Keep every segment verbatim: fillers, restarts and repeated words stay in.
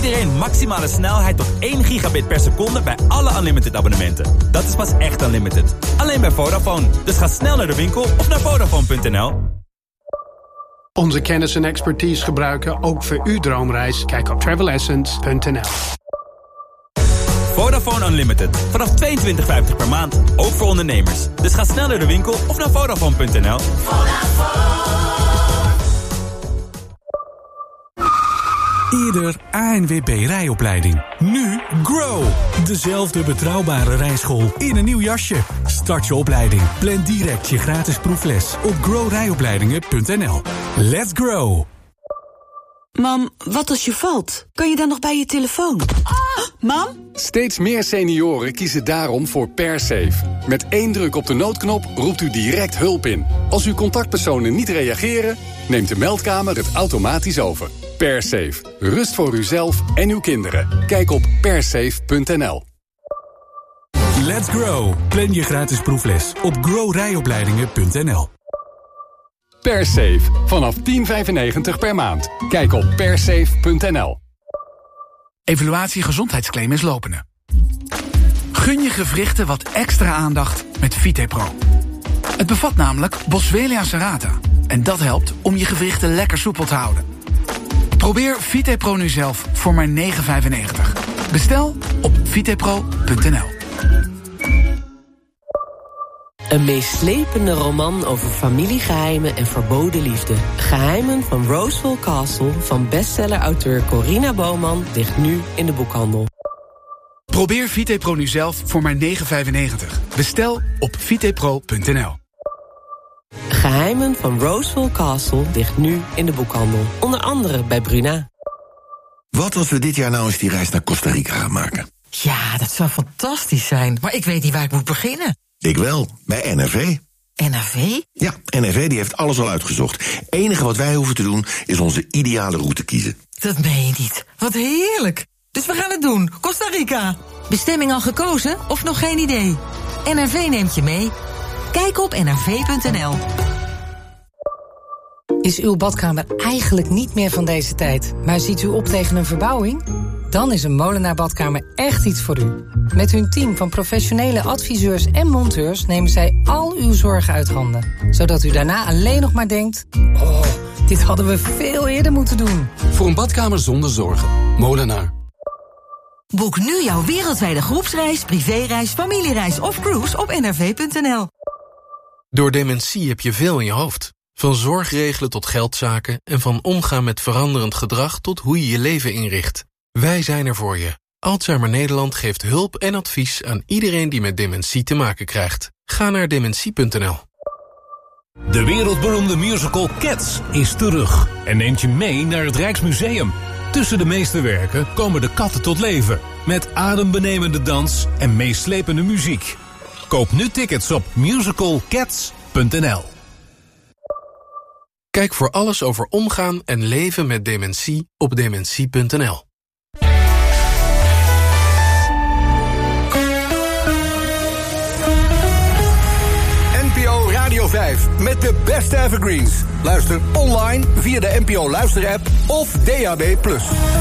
iedereen maximale snelheid tot één gigabit per seconde bij alle Unlimited abonnementen. Dat is pas echt Unlimited. Alleen bij Vodafone. Dus ga snel naar de winkel of naar Vodafone punt n l. Onze kennis en expertise gebruiken ook voor uw droomreis. Kijk op travel essence punt n l. Vodafone Unlimited. Vanaf tweeëntwintig vijftig per maand. Ook voor ondernemers. Dus ga snel naar de winkel of naar Vodafone punt n l. Eerder A N W B rijopleiding. Nu Grow. Dezelfde betrouwbare rijschool in een nieuw jasje. Start je opleiding. Plan direct je gratis proefles op grow rijopleidingen punt n l. Let's grow. Mam, wat als je valt? Kan je dan nog bij je telefoon? Ah, mam? Steeds meer senioren kiezen daarom voor PerSafe. Met één druk op de noodknop roept u direct hulp in. Als uw contactpersonen niet reageren, neemt de meldkamer het automatisch over. PerSafe. Rust voor uzelf en uw kinderen. Kijk op persafe punt n l. Let's grow. Plan je gratis proefles op grow rijopleidingen punt n l. PerSafe. Vanaf tien vijfennegentig per maand. Kijk op persafe punt n l. Evaluatie gezondheidsclaim is lopende. Gun je gewrichten wat extra aandacht met VitePro. Het bevat namelijk Boswellia serrata. En dat helpt om je gewrichten lekker soepel te houden. Probeer VitePro nu zelf voor maar negen vijfennegentig. Bestel op vitepro punt n l. Een meeslepende roman over familiegeheimen en verboden liefde. Geheimen van Roswell Castle van bestseller-auteur Corina Bowman ligt nu in de boekhandel. Probeer VitePro nu zelf voor maar negen vijfennegentig. Bestel op vitepro punt n l. Geheimen van Roswell Castle ligt nu in de boekhandel. Onder andere bij Bruna. Wat als we dit jaar nou eens die reis naar Costa Rica gaan maken? Ja, dat zou fantastisch zijn. Maar ik weet niet waar ik moet beginnen. Ik wel, bij N R V. N R V? Ja, N R V die heeft alles al uitgezocht. Het enige wat wij hoeven te doen is onze ideale route kiezen. Dat meen je niet. Wat heerlijk. Dus we gaan het doen. Costa Rica. Bestemming al gekozen of nog geen idee? N R V neemt je mee. Kijk op n r v punt n l. Is uw badkamer eigenlijk niet meer van deze tijd, maar ziet u op tegen een verbouwing? Dan is een Molenaar Badkamer echt iets voor u. Met hun team van professionele adviseurs en monteurs nemen zij al uw zorgen uit handen. Zodat u daarna alleen nog maar denkt, oh, dit hadden we veel eerder moeten doen. Voor een badkamer zonder zorgen. Molenaar. Boek nu jouw wereldwijde groepsreis, privéreis, familiereis of cruise op n r v punt n l. Door dementie heb je veel in je hoofd. Van zorgregelen tot geldzaken en van omgaan met veranderend gedrag tot hoe je je leven inricht. Wij zijn er voor je. Alzheimer Nederland geeft hulp en advies aan iedereen die met dementie te maken krijgt. Ga naar dementie punt n l. De wereldberoemde musical Cats is terug en neemt je mee naar het Rijksmuseum. Tussen de meesterwerken komen de katten tot leven, met adembenemende dans en meeslepende muziek. Koop nu tickets op musical cats punt n l. Kijk voor alles over omgaan en leven met dementie op dementie punt n l. N P O Radio vijf met de beste evergreens. Luister online via de N P O Luister-app of D A B plus.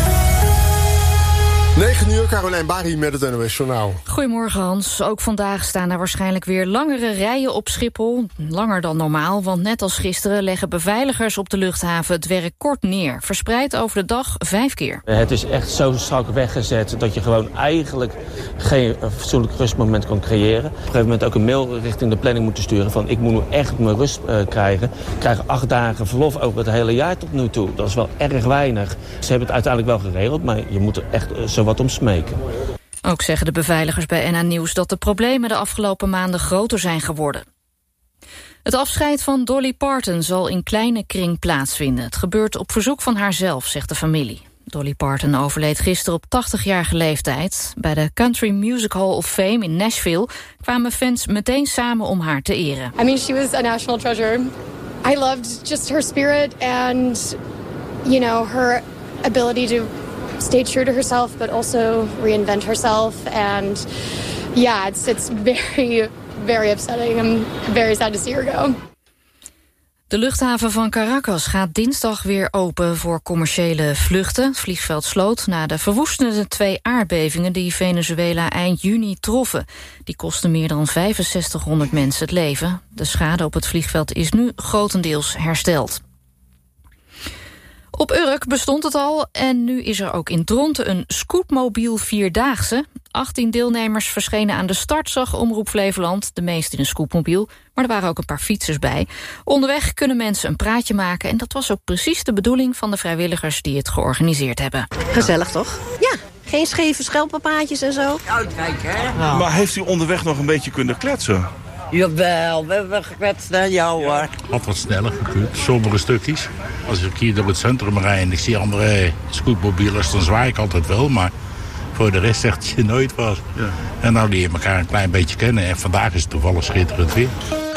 negen uur, Carolijn Bari met het N O S Journaal. Goedemorgen Hans. Ook vandaag staan er waarschijnlijk weer langere rijen op Schiphol. Langer dan normaal, want net als gisteren leggen beveiligers op de luchthaven het werk kort neer. Verspreid over de dag vijf keer. Het is echt zo strak weggezet dat je gewoon eigenlijk geen fatsoenlijk rustmoment kan creëren. Op een gegeven moment ook een mail richting de planning moeten sturen van ik moet nu echt mijn rust uh, krijgen. Ik krijg acht dagen verlof over het hele jaar tot nu toe. Dat is wel erg weinig. Ze hebben het uiteindelijk wel geregeld, maar je moet er echt uh, zo wat om smeken. Ook zeggen de beveiligers bij N A Nieuws dat de problemen de afgelopen maanden groter zijn geworden. Het afscheid van Dolly Parton zal in kleine kring plaatsvinden. Het gebeurt op verzoek van haarzelf, zegt de familie. Dolly Parton overleed gisteren op tachtigjarige leeftijd. Bij de Country Music Hall of Fame in Nashville kwamen fans meteen samen om haar te eren. I mean, she was a national treasure. I loved just her spirit and, you know, her ability to stay true to herself, but also reinvent herself. And yeah, it's it's very, very upsetting. I'm very sad to see her go. De luchthaven van Caracas gaat dinsdag weer open voor commerciële vluchten. Het vliegveld sloot na de verwoestende twee aardbevingen die Venezuela eind juni troffen. Die kosten meer dan vijfenzestighonderd mensen het leven. De schade op het vliegveld is nu grotendeels hersteld. Op Urk bestond het al en nu is er ook in Dronten een scootmobiel vierdaagse. achttien deelnemers verschenen aan de start, zag Omroep Flevoland. De meeste in een scootmobiel, maar er waren ook een paar fietsers bij. Onderweg kunnen mensen een praatje maken en dat was ook precies de bedoeling van de vrijwilligers die het georganiseerd hebben. Gezellig toch? Ja, geen scheve schelpenpaadjes en zo. Kijk, hè? Nou. Maar heeft u onderweg nog een beetje kunnen kletsen? Jawel, we hebben gekletst, hè? Ja hoor. Had wat sneller gekund, sommige stukjes. Als ik hier door het centrum rijd en ik zie andere scootmobielers, dan zwaai ik altijd wel, maar voor de rest zegt je nooit wat. Ja. En nou leer je elkaar een klein beetje kennen en vandaag is het toevallig schitterend weer.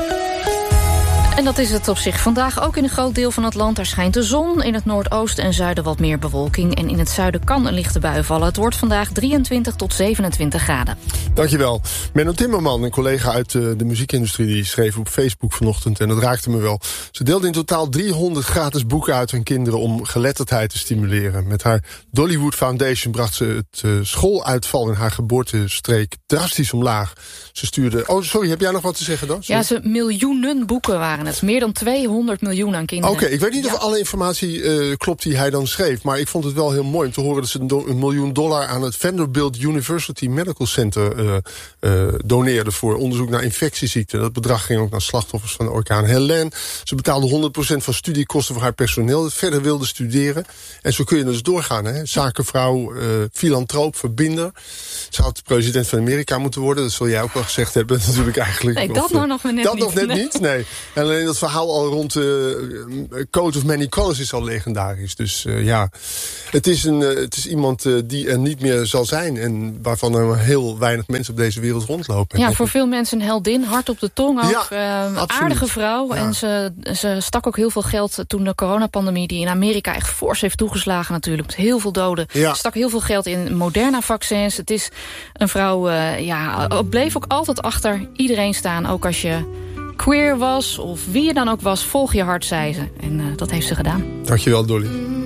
En dat is het op zich vandaag ook in een groot deel van het land. Daar schijnt de zon, in het noordoosten en zuiden wat meer bewolking. En in het zuiden kan een lichte bui vallen. Het wordt vandaag drieëntwintig tot zevenentwintig graden. Dankjewel. Menno Timmerman, een collega uit de, de muziekindustrie, die schreef op Facebook vanochtend, en dat raakte me wel. Ze deelde in totaal driehonderd gratis boeken uit aan kinderen om geletterdheid te stimuleren. Met haar Dollywood Foundation bracht ze het uh, schooluitval in haar geboortestreek drastisch omlaag. Ze stuurde... Oh, sorry, heb jij nog wat te zeggen dan? Sorry. Ja, ze miljoenen boeken waren het. Meer dan tweehonderd miljoen aan kinderen. Oké, okay, ik weet niet ja. of alle informatie uh, klopt die hij dan schreef, maar ik vond het wel heel mooi om te horen dat ze een, do- een miljoen dollar aan het Vanderbilt University Medical Center uh, uh, doneerden voor onderzoek naar infectieziekten. Dat bedrag ging ook naar slachtoffers van de orkaan Helene. Ze betaalde honderd procent van studiekosten voor haar personeel dat verder wilde studeren. En zo kun je dus doorgaan, hè. Zakenvrouw, uh, filantroop, verbinder. Ze had president van Amerika moeten worden. Dat zul jij ook wel gezegd hebben natuurlijk eigenlijk. Nee, dat of, nou nog net dat niet. nog net nee. niet, nee. En alleen dat verhaal al rond de uh, Code of Many Colors is al legendarisch. Dus uh, ja, het is, een, uh, het is iemand uh, die er niet meer zal zijn en waarvan er heel weinig mensen op deze wereld rondlopen. Ja, voor veel mensen een heldin, hard op de tong ook. Ja, uh, aardige vrouw. Ja. En ze, ze stak ook heel veel geld toen de coronapandemie, die in Amerika echt fors heeft toegeslagen natuurlijk, met heel veel doden. Ja. Stak heel veel geld in Moderna-vaccins. Het is een vrouw, uh, ja, bleef ook altijd achter iedereen staan, ook als je queer was of wie je dan ook was, volg je hart, zei ze. En uh, dat heeft ze gedaan. Dankjewel, Dolly.